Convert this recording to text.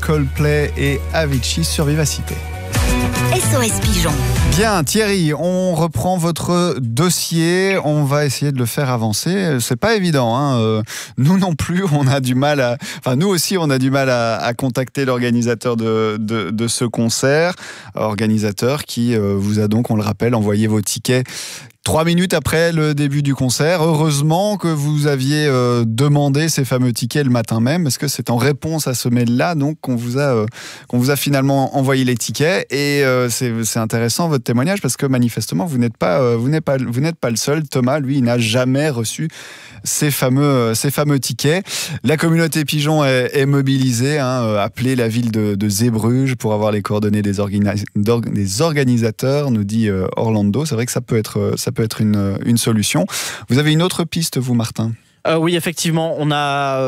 Coldplay et Avicii sur Vivacité. SOS Pigeon. Bien, Thierry, on reprend votre dossier. On va essayer de le faire avancer. C'est pas évident, hein. Nous non plus, on a du mal à. Enfin, nous aussi, on a du mal à contacter l'organisateur de ce concert. Organisateur qui vous a donc, on le rappelle, envoyé vos tickets 3 minutes après le début du concert. Heureusement que vous aviez demandé ces fameux tickets le matin même, parce que c'est en réponse à ce mail-là donc qu'on vous a finalement envoyé les tickets. Et c'est intéressant votre témoignage, parce que manifestement vous n'êtes pas le seul. Thomas, lui, il n'a jamais reçu ces fameux tickets. La communauté pigeon est mobilisée. Appelez la ville de Zeebruges pour avoir les coordonnées des organisateurs, nous dit Orlando. C'est vrai que ça peut être une solution. Vous avez une autre piste, vous, Martin ? Oui, effectivement, on a